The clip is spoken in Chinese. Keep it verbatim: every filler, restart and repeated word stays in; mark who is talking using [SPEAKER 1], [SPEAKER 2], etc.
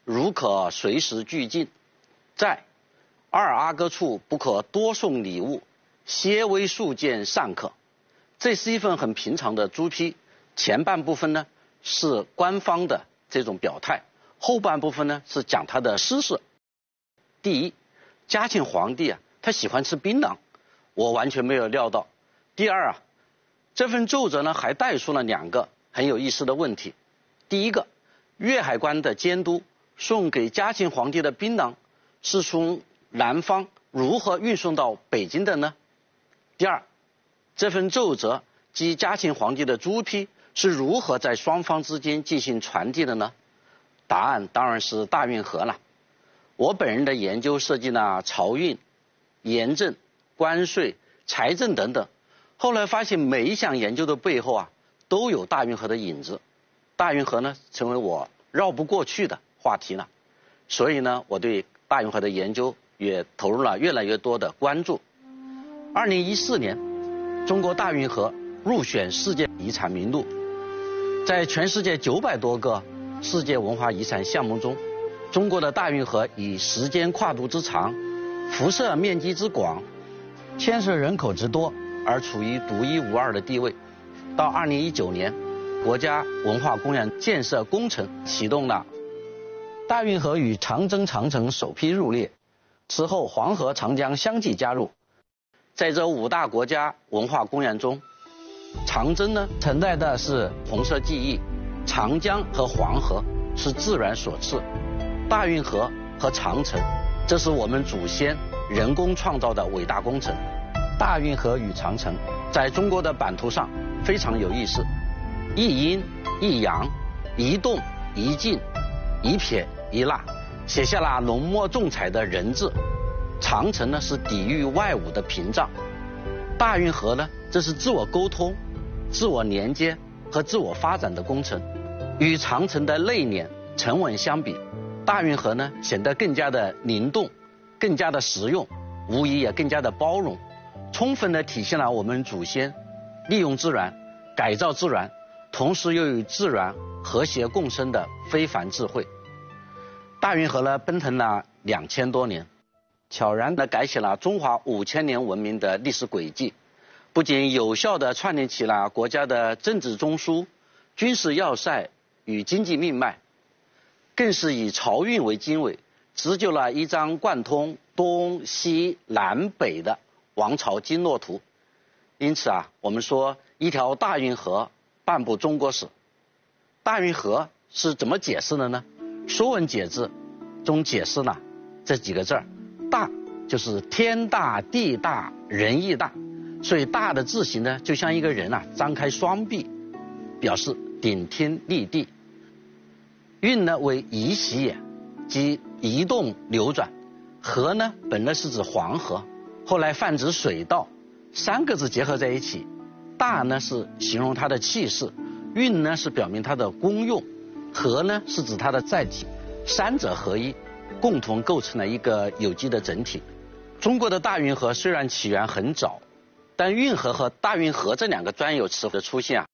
[SPEAKER 1] 如可随时俱进。在二阿哥处不可多送礼物，些微数件尚可。这是一份很平常的朱批，前半部分呢是官方的这种表态，后半部分呢是讲他的私事。第一，嘉庆皇帝啊，他喜欢吃槟榔，我完全没有料到。第二啊，这份奏折呢还带出了两个很有意思的问题。第一个，粤海关的监督送给嘉庆皇帝的槟榔是从南方如何运送到北京的呢？第二，这份奏折及嘉庆皇帝的朱批是如何在双方之间进行传递的呢？答案当然是大运河了。我本人的研究涉及了漕运、盐政、关税、财政等等，后来发现每一项研究的背后啊，都有大运河的影子。大运河呢，成为我绕不过去的话题了。所以呢，我对大运河的研究也投入了越来越多的关注。二零一四年，中国大运河入选世界遗产名录。在全世界九百多个世界文化遗产项目中，中国的大运河以时间跨度之长、辐射面积之广、牵涉人口之多而处于独一无二的地位。到二零一九年，国家文化公园建设工程启动了，大运河与长征长城首批入列，此后黄河、长江相继加入。在这五大国家文化公园中，长征呢承载的是红色记忆，长江和黄河是自然所赐，大运河和长城，这是我们祖先人工创造的伟大工程。大运河与长城在中国的版图上非常有意思，一阴一阳，一动一静，一撇一捺，写下了浓墨重彩的人字。长城呢是抵御外侮的屏障，大运河呢这是自我沟通、自我连接和自我发展的工程。与长城的内敛沉稳相比，大运河呢显得更加的灵动，更加的实用，无疑也更加的包容，充分的体现了我们祖先利用自然、改造自然，同时又与自然和谐共生的非凡智慧。大运河呢奔腾了两千多年，悄然地改写了中华五千年文明的历史轨迹，不仅有效地串联起了国家的政治中枢、军事要塞与经济命脉，更是以漕运为经纬，织就了一张贯通东西南北的王朝经络图。因此啊，我们说一条大运河，半部中国史。大运河是怎么解释的呢？《说文解字》中解释了这几个字儿，大就是天大地大人义大，所以大的字形呢就像一个人啊张开双臂，表示顶天立地。运呢为移徙也，即移动流转。河呢本来是指黄河，后来泛指水道，三个字结合在一起，大呢是形容它的气势，运呢是表明它的功用，河呢是指它的载体，三者合一，共同构成了一个有机的整体。中国的大运河虽然起源很早，但运河和大运河这两个专有词的出现啊，